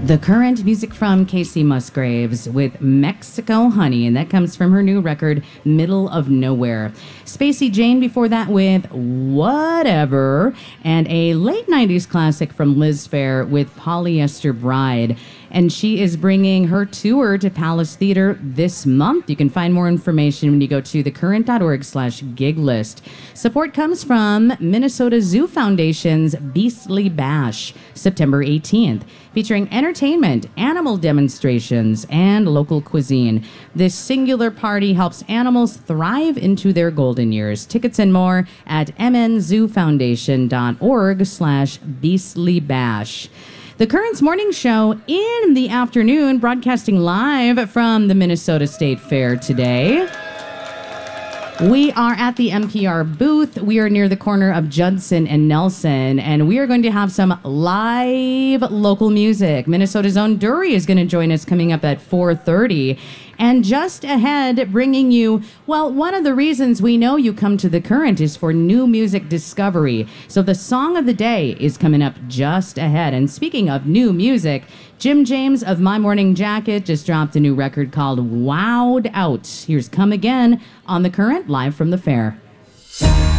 The current music from Casey Musgraves with Mexico Honey, and that comes from her new record, Middle of Nowhere. Spacey Jane before that with Whatever, and a late 90s classic from Liz Phair with Polyester Bride. And she is bringing her tour to Palace Theater this month. You can find more information when you go to thecurrent.org/gig list. Support comes from Minnesota Zoo Foundation's Beastly Bash, September 18th, featuring entertainment, animal demonstrations, and local cuisine. This singular party helps animals thrive into their golden years. Tickets and more at mnzoofoundation.org/beastlybash. The Current's morning show in the afternoon, broadcasting live from the Minnesota State Fair today. We are at the NPR booth. We are near the corner of Judson and Nelson, and we are going to have some live local music. Minnesota's own Dury is going to join us coming up at 4:30. And just ahead, bringing you, well, one of the reasons we know you come to The Current is for new music discovery. So the song of the day is coming up just ahead. And speaking of new music, Jim James of My Morning Jacket just dropped a new record called Wowed Out. Here's Come Again on The Current, live from the fair.